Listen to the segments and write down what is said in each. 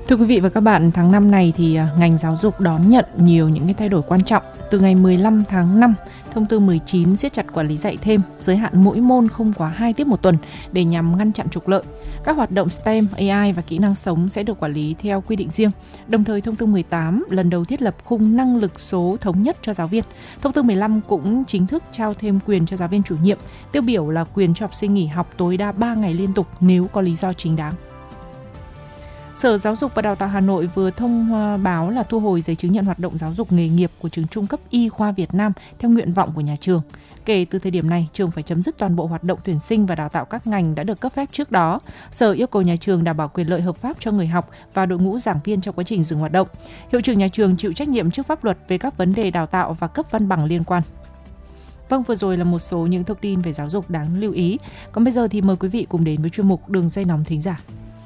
Thưa quý vị và các bạn, tháng 5 này thì ngành giáo dục đón nhận nhiều những cái thay đổi quan trọng. Từ ngày 15 tháng 5, thông tư 19 siết chặt quản lý dạy thêm, giới hạn mỗi môn không quá 2 tiết một tuần để nhằm ngăn chặn trục lợi. Các hoạt động STEM, AI và kỹ năng sống sẽ được quản lý theo quy định riêng. Đồng thời, thông tư 18 lần đầu thiết lập khung năng lực số thống nhất cho giáo viên. Thông tư 15 cũng chính thức trao thêm quyền cho giáo viên chủ nhiệm, tiêu biểu là quyền cho học sinh nghỉ học tối đa 3 ngày liên tục nếu có lý do chính đáng. Sở Giáo dục và Đào tạo Hà Nội vừa thông báo là thu hồi giấy chứng nhận hoạt động giáo dục nghề nghiệp của trường Trung cấp Y khoa Việt Nam theo nguyện vọng của nhà trường. Kể từ thời điểm này, trường phải chấm dứt toàn bộ hoạt động tuyển sinh và đào tạo các ngành đã được cấp phép trước đó. Sở yêu cầu nhà trường đảm bảo quyền lợi hợp pháp cho người học và đội ngũ giảng viên trong quá trình dừng hoạt động. Hiệu trưởng nhà trường chịu trách nhiệm trước pháp luật về các vấn đề đào tạo và cấp văn bằng liên quan. Vâng, vừa rồi là một số những thông tin về giáo dục đáng lưu ý. Còn bây giờ thì mời quý vị cùng đến với chuyên mục Đường dây nóng thính giả.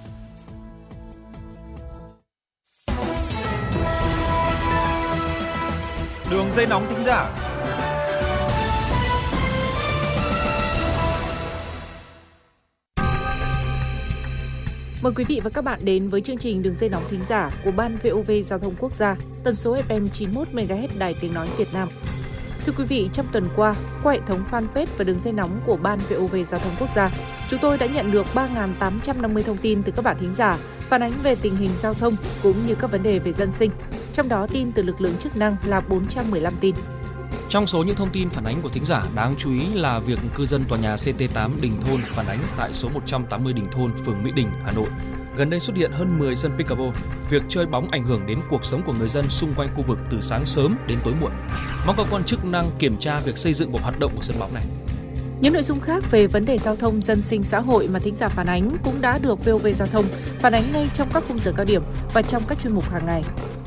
Đường dây nóng thính giả. Mời quý vị và các bạn đến với chương trình Đường dây nóng thính giả của Ban VOV Giao thông Quốc gia, tần số FM 91 MHz Đài Tiếng nói Việt Nam. Thưa quý vị, trong tuần qua, qua hệ thống fanpage và đường dây nóng của Ban VOV Giao thông Quốc gia, chúng tôi đã nhận được 3.850 thông tin từ các bạn thính giả phản ánh về tình hình giao thông cũng như các vấn đề về dân sinh. Trong đó, tin từ lực lượng chức năng là 415 tin. Trong số những thông tin phản ánh của thính giả, đáng chú ý là việc cư dân tòa nhà CT8 Đình Thôn phản ánh tại số 180 Đình Thôn, phường Mỹ Đình, Hà Nội. Gần đây xuất hiện hơn 10 sân pickleball. Việc chơi bóng ảnh hưởng đến cuộc sống của người dân xung quanh khu vực từ sáng sớm đến tối muộn. Mong cơ quan chức năng kiểm tra việc xây dựng và hoạt động của sân bóng này. Những nội dung khác về vấn đề giao thông, dân sinh, xã hội mà thính giả phản ánh cũng đã được VOV Giao thông phản ánh ngay trong các khung giờ cao điểm và trong các chuyên mục hàng ngày.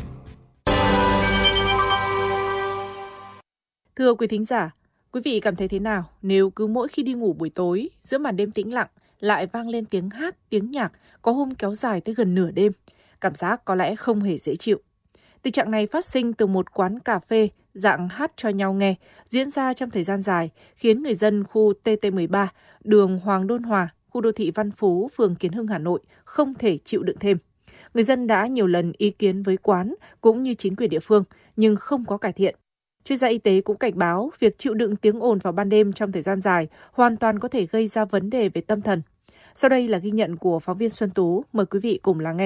Thưa quý thính giả, quý vị cảm thấy thế nào nếu cứ mỗi khi đi ngủ buổi tối, giữa màn đêm tĩnh lặng lại vang lên tiếng hát, tiếng nhạc, có hôm kéo dài tới gần nửa đêm? Cảm giác có lẽ không hề dễ chịu. Tình trạng này phát sinh từ một quán cà phê dạng hát cho nhau nghe, diễn ra trong thời gian dài, khiến người dân khu TT13, đường Hoàng Đôn Hòa, khu đô thị Văn Phú, phường Kiến Hưng, Hà Nội không thể chịu đựng thêm. Người dân đã nhiều lần ý kiến với quán cũng như chính quyền địa phương, nhưng không có cải thiện. Chuyên gia y tế cũng cảnh báo việc chịu đựng tiếng ồn vào ban đêm trong thời gian dài hoàn toàn có thể gây ra vấn đề về tâm thần. Sau đây là ghi nhận của phóng viên Xuân Tú, mời quý vị cùng lắng nghe.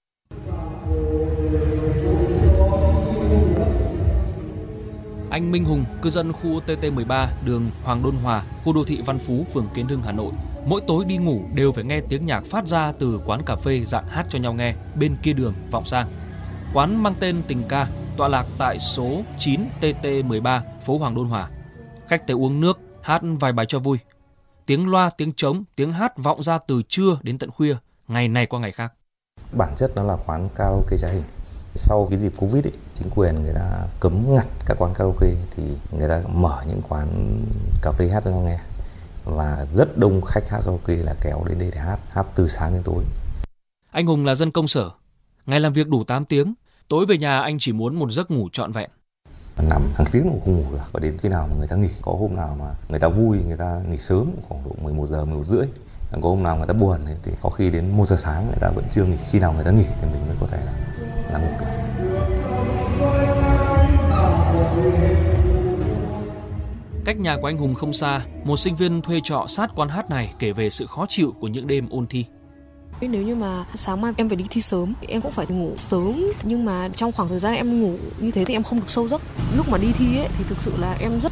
Anh Minh Hùng, cư dân khu TT13, đường Hoàng Đôn Hòa, khu đô thị Văn Phú, phường Kiến Hưng, Hà Nội, mỗi tối đi ngủ đều phải nghe tiếng nhạc phát ra từ quán cà phê dạng hát cho nhau nghe bên kia đường vọng sang. Quán mang tên Tình Ca, tọa lạc tại số 9 TT13, phố Hoàng Đôn Hòa. Khách tới uống nước, hát vài bài cho vui. Tiếng loa, tiếng trống, tiếng hát vọng ra từ trưa đến tận khuya, ngày này qua ngày khác. Bản chất nó là quán karaoke trá hình. Sau cái dịp Covid chính quyền người ta cấm ngặt các quán karaoke thì người ta mở những quán cà phê hát cho nhau nghe. Và rất đông khách hát karaoke là kéo đến đây để hát từ sáng đến tối. Anh Hùng là dân công sở, ngày làm việc đủ 8 tiếng, tối về nhà anh chỉ muốn một giấc ngủ trọn vẹn. Nằm hàng tiếng cũng không ngủ được, và đến khi nào mà người ta nghỉ, có hôm nào mà người ta vui, người ta nghỉ sớm khoảng độ 11 giờ, 11 rưỡi. Có hôm nào người ta buồn thì có khi đến 1 giờ sáng người ta vẫn chưa nghỉ, khi nào người ta nghỉ thì mình mới có thể là ngủ được. Cách nhà của anh Hùng không xa, một sinh viên thuê trọ sát quán hát này kể về sự khó chịu của những đêm ôn thi. Nếu như mà sáng mai em phải đi thi sớm, em cũng phải ngủ sớm. Nhưng mà trong khoảng thời gian em ngủ như thế thì em không được sâu giấc. Lúc mà đi thi ấy, thì thực sự là em rất